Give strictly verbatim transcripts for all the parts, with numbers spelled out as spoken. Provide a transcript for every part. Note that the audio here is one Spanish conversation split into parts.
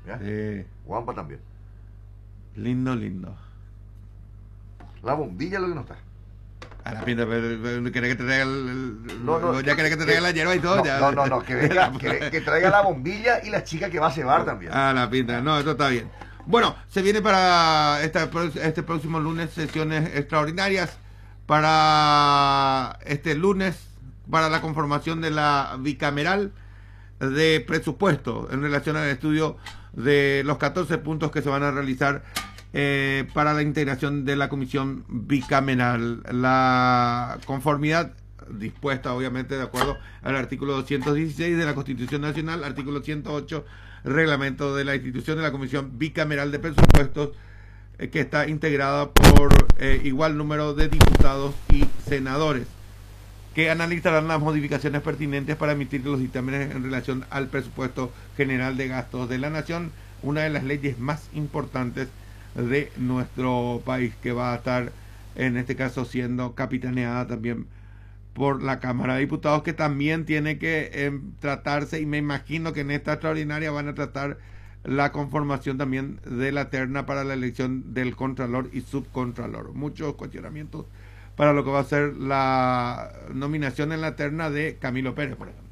¿Ya? Sí. Guampa también. Lindo, lindo. La bombilla es lo que no está. A la pinta, pero, pero ¿querés que te traiga el, el- No, no, ya querés que te traiga la hierba y todo? No, ya. no, no, no, que venga, que, que traiga la bombilla y la chica que va a cebar también. A la pinta, no, eso está bien. Bueno, se viene para esta, este próximo lunes sesiones extraordinarias. Para este lunes, para la conformación de la bicameral de presupuesto en relación al estudio de los catorce puntos que se van a realizar eh, para la integración de la comisión bicameral. La conformidad dispuesta obviamente de acuerdo al artículo doscientos dieciséis de la Constitución Nacional, artículo ciento ocho, reglamento de la institución de la comisión bicameral de presupuestos, eh, que está integrada por eh, igual número de diputados y senadores, que analizarán las modificaciones pertinentes para emitir los dictámenes en relación al presupuesto general de gastos de la nación, una de las leyes más importantes de nuestro país, que va a estar en este caso siendo capitaneada también por la Cámara de Diputados, que también tiene que eh, tratarse, y me imagino que en esta extraordinaria van a tratar la conformación también de la terna para la elección del Contralor y Subcontralor. Muchos cuestionamientos para lo que va a ser la nominación en la terna de Camilo Pérez, por ejemplo.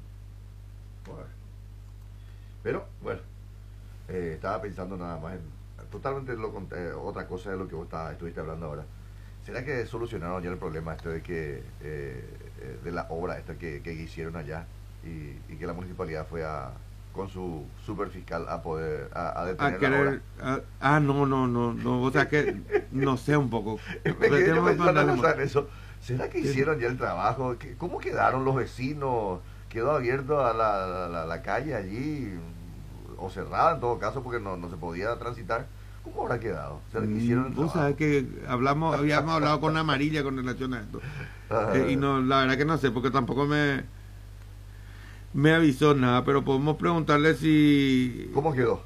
Pero, bueno, eh, estaba pensando nada más en totalmente lo, eh, otra cosa de lo que vos está, estuviste hablando ahora. ¿Será que solucionaron ya el problema este de que eh, de la obra esta que, que hicieron allá y, y que la municipalidad fue a con su superfiscal a poder a, a detener a querer, la obra? A, ah, no, no, no, no, o sea que no sé un poco. Me quedé yo pensando en eso. ¿Será que hicieron ya el trabajo? ¿Cómo quedaron los vecinos? ¿Quedó abierto a la, la, la, la calle allí? O cerrada en todo caso porque no, no se podía transitar. ¿Cómo habrá quedado? ¿Será que hicieron el Vos trabajo? sabés que hablamos, habíamos hablado con Amarilla con relación a esto. Eh, y no, la verdad que no sé, porque tampoco me me avisó nada, pero podemos preguntarle si... ¿Cómo quedó?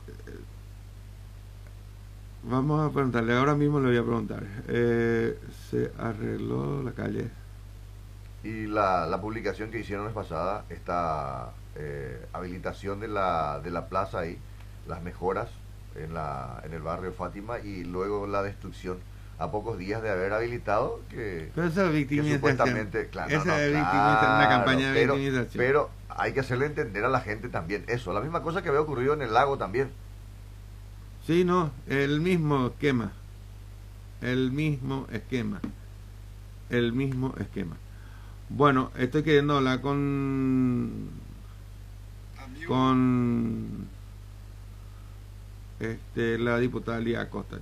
Vamos a preguntarle, ahora mismo le voy a preguntar. Eh, se arregló la calle. Y la, la publicación que hicieron la vez pasada, esta eh, habilitación de la, de la plaza ahí, las mejoras en, la, en el barrio Fátima y luego la destrucción a pocos días de haber habilitado que, pero esa es que supuestamente, claro, esa no, no, es claro, una campaña de pero, victimización. pero hay que hacerle entender a la gente también eso, la misma cosa que había ocurrido en el lago también. Sí, no, el mismo esquema, el mismo esquema, el mismo esquema. Bueno, estoy queriendo hablar con con este la diputada Lía Acosta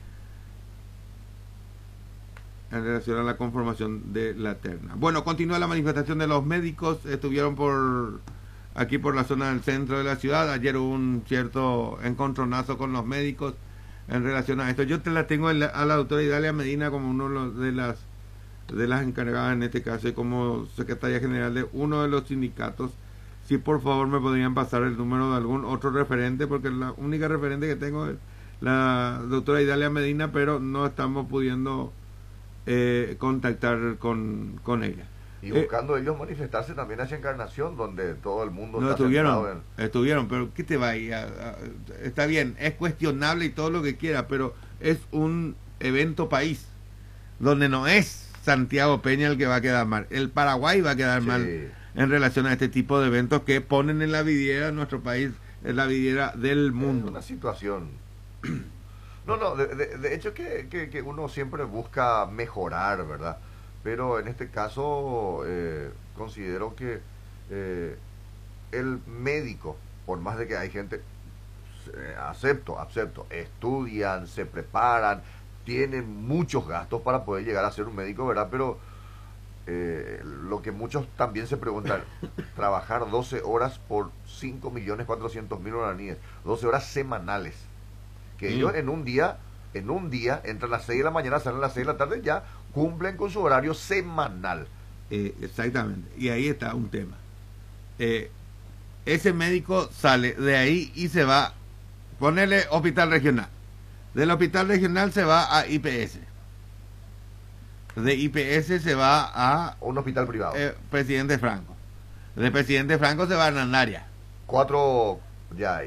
en relación a la conformación de la terna. Bueno, continúa la manifestación de los médicos. Estuvieron por aquí por la zona del centro de la ciudad. Ayer hubo un cierto encontronazo con los médicos en relación a esto. Yo te la tengo a la, a la doctora Idalia Medina como uno de las de las encargadas en este caso y como secretaria general de uno de los sindicatos. Si por favor me podrían pasar el número de algún otro referente, porque la única referente que tengo es la doctora Idalia Medina, pero no estamos pudiendo eh, contactar con, con ella. Y buscando eh, ellos manifestarse también hacia Encarnación, donde todo el mundo no está estuvieron, en... estuvieron, pero ¿qué te va a ir? A, a, está bien, es cuestionable y todo lo que quiera, pero es un evento país, donde no es Santiago Peña el que va a quedar mal, el Paraguay va a quedar sí. mal en relación a este tipo de eventos que ponen en la vidriera nuestro país, en la vidriera del mundo. Es una situación... No, no, de, de, de hecho que, que, que uno siempre busca mejorar, ¿verdad? Pero en este caso eh, considero que eh, el médico, por más de que hay gente, eh, acepto, acepto, estudian, se preparan, tienen muchos gastos para poder llegar a ser un médico, ¿verdad? Pero eh, lo que muchos también se preguntan, trabajar doce horas por cinco millones cuatrocientos mil guaraníes, doce horas semanales, que mm. ellos en un día, en un día, entran a las seis de la mañana, salen a las seis de la tarde, ya cumplen con su horario semanal. Eh, exactamente, y ahí está un tema. Eh, ese médico sale de ahí y se va, ponerle hospital regional. Del hospital regional se va a I P S. De I P S se va a... un hospital privado. Eh, Presidente Franco. De Presidente Franco se va a Hernandaria. Cuatro ya hay.